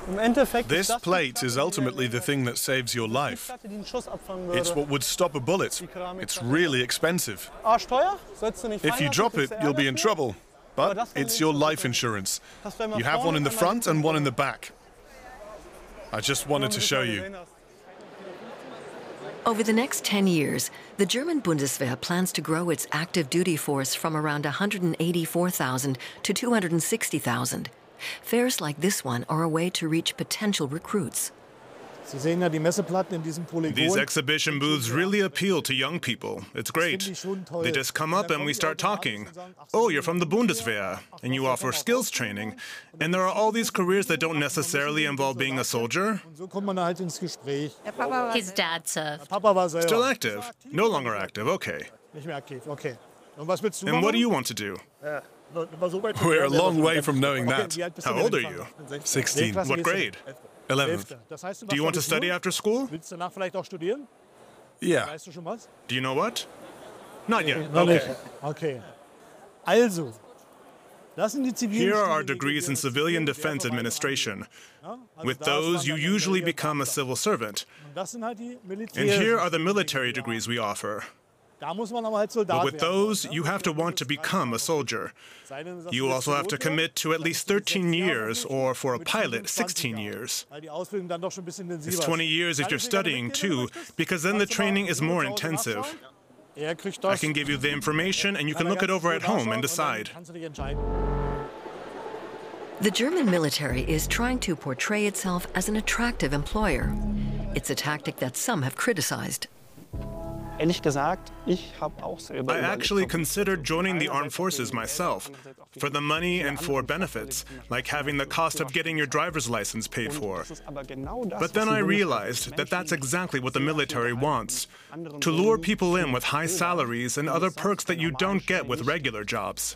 This plate is ultimately the thing that saves your life. It's what would stop a bullet. It's really expensive. If you drop it, you'll be in trouble. But it's your life insurance. You have one in the front and one in the back. I just wanted to show you. Over the next 10 years, the German Bundeswehr plans to grow its active duty force from around 184,000 to 260,000. Fairs like this one are a way to reach potential recruits. These exhibition booths really appeal to young people. It's great. They just come up and we start talking. Oh, you're from the Bundeswehr, and you offer skills training. And there are all these careers that don't necessarily involve being a soldier. His dad served. Still active? No longer active, okay. And what do you want to do? We're a long way from knowing that. How old are you? 16. What grade? 11th. Do you want to study after school? Yeah. Do you know what? Not yet. Okay. Here are our degrees in Civilian Defense Administration. With those, you usually become a civil servant. And here are the military degrees we offer. But with those, you have to want to become a soldier. You also have to commit to at least 13 years, or for a pilot, 16 years. It's 20 years if you're studying too, because then the training is more intensive. I can give you the information and you can look it over at home and decide. The German military is trying to portray itself as an attractive employer. It's a tactic that some have criticized. I actually considered joining the armed forces myself, for the money and for benefits, like having the cost of getting your driver's license paid for. But then I realized that that's exactly what the military wants, to lure people in with high salaries and other perks that you don't get with regular jobs.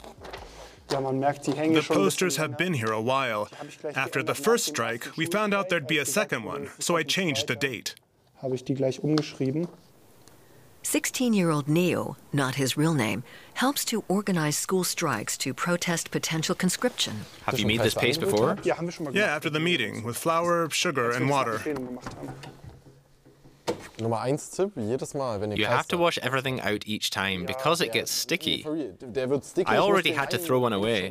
The posters have been here a while. After the first strike, we found out there'd be a second one, so I changed the date. 16-year-old Neo, not his real name, helps to organize school strikes to protest potential conscription. Have you made this paste before? Yeah, after the meeting, with flour, sugar, and water. You have to wash everything out each time because it gets sticky. I already had to throw one away.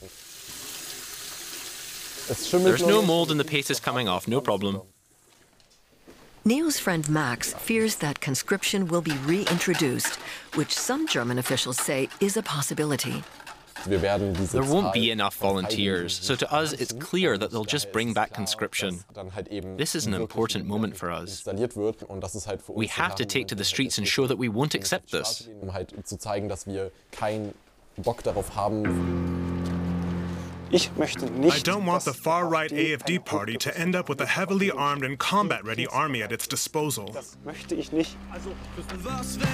There's no mold and the paste is coming off, no problem. Neo's friend Max fears that conscription will be reintroduced, which some German officials say is a possibility. There won't be enough volunteers, so to us it's clear that they'll just bring back conscription. This is an important moment for us. We have to take to the streets and show that we won't accept this. I don't want the far-right AfD party to end up with a heavily armed and combat-ready army at its disposal.